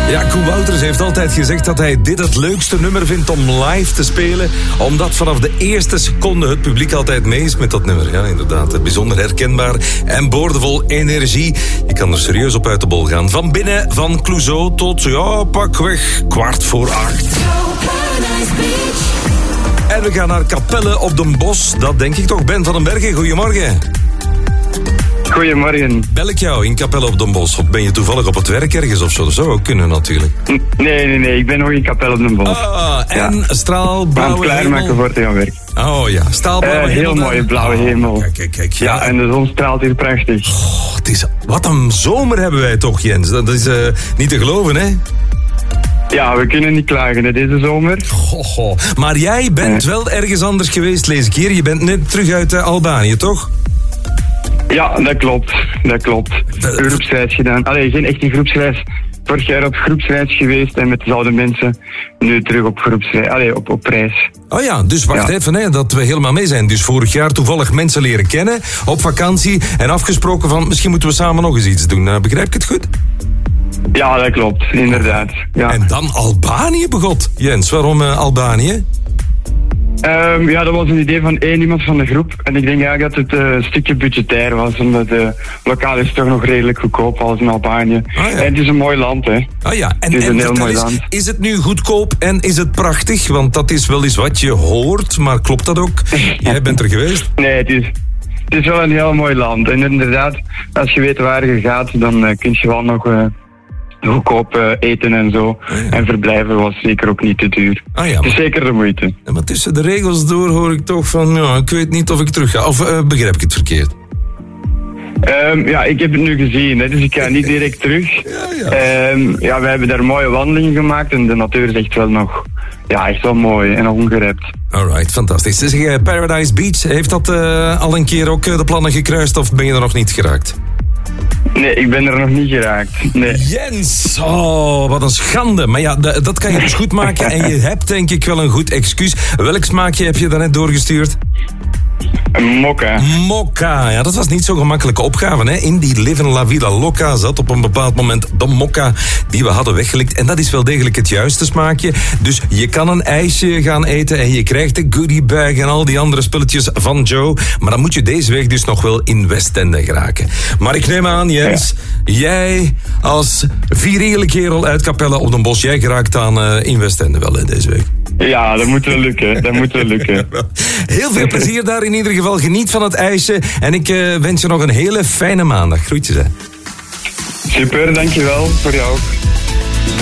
Ja, Koen Wouters heeft altijd gezegd dat hij dit het leukste nummer vindt om live te spelen. Omdat vanaf de eerste seconde het publiek altijd mee is met dat nummer. Ja, inderdaad. Bijzonder herkenbaar en boordevol energie. Je kan er serieus op uit de bol gaan. Van binnen, van Clouseau tot, ja, pakweg 7:15. En we gaan naar Capelle op den Bosch. Dat denk ik toch. Ben van den Bergen, goedemorgen. Goedemorgen. Bel ik jou in Capelle op den Bosch? Of ben je toevallig op het werk ergens of zo? Dat zou ook kunnen natuurlijk. Nee. Ik ben nog in Capelle op den Bosch. En straalblauwe hemel. Klaarmaken voor te gaan werken. Oh ja, staalblauwe hemel. Heel mooie blauwe hemel. Kijk. Ja, en de zon straalt hier prachtig. Oh, wat een zomer hebben wij toch, Jens. Dat is niet te geloven, hè? Ja, we kunnen niet klagen, hè, deze zomer. Goh. Maar jij bent wel ergens anders geweest, lees ik hier. Je bent net terug uit Albanië, toch? Ja, dat klopt. Groepsreis gedaan. Allee, geen echte groepsreis. Vorig jaar op groepsreis geweest en met dezelfde mensen. Nu terug op groepsreis. Allee, op reis. Oh ja, dus wacht even, hè, dat we helemaal mee zijn. Dus vorig jaar toevallig mensen leren kennen op vakantie en afgesproken van misschien moeten we samen nog eens iets doen. Begrijp ik het goed? Ja, dat klopt, inderdaad. Ja. En dan Albanië begot. Jens, waarom Albanië? Ja, dat was een idee van één iemand van de groep. En ik denk eigenlijk dat het een stukje budgetair was. Omdat lokaal is toch nog redelijk goedkoop als in Albanië. En het is een mooi land, hè. Ah ja, het is een heel mooi land. Is het nu goedkoop en is het prachtig? Want dat is wel eens wat je hoort, maar klopt dat ook? Jij bent er geweest? Nee, het is wel een heel mooi land. En inderdaad, als je weet waar je gaat, dan kun je wel nog goedkoop eten en zo. En verblijven was zeker ook niet te duur. Het is zeker de moeite. Ja, maar tussen de regels door hoor ik toch van, ja, ik weet niet of ik terug ga. Of begrijp ik het verkeerd? Ja, ik heb het nu gezien, hè, dus ik ga niet direct terug. Ja, we hebben daar mooie wandelingen gemaakt en de natuur is echt wel nog, ja, echt wel mooi en nog ongerept. Alright, fantastisch. Zeg, Paradise Beach, heeft dat al een keer ook de plannen gekruist of ben je er nog niet geraakt? Nee, ik ben er nog niet geraakt. Nee. Jens, oh, wat een schande. Maar ja, dat kan je dus goed maken en je hebt denk ik wel een goed excuus. Welk smaakje heb je daarnet doorgestuurd? Mokka, ja, dat was niet zo'n gemakkelijke opgave. Hè? In die Livin La Vida Loca zat op een bepaald moment de mokka die we hadden weggelikt. En dat is wel degelijk het juiste smaakje. Dus je kan een ijsje gaan eten en je krijgt de goodiebag en al die andere spulletjes van Joe. Maar dan moet je deze week dus nog wel in Westende geraken. Maar ik neem aan, Jens, jij als viriele kerel uit Capelle op den Bosch, jij geraakt aan in Westende wel hè, deze week. Ja, dat moet wel lukken. Heel veel plezier daar in ieder geval. Geniet van het ijsje. En ik wens je nog een hele fijne maandag. Groetjes, hè. Super, dankjewel. Voor jou ook.